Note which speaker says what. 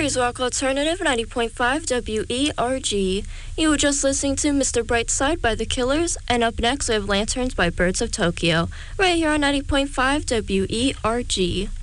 Speaker 1: is Rock Alternative 90.5 WERG. You were just listening to Mr. Brightside by The Killers, and up next we have Lanterns by Birds of Tokyo, right here on 90.5 WERG.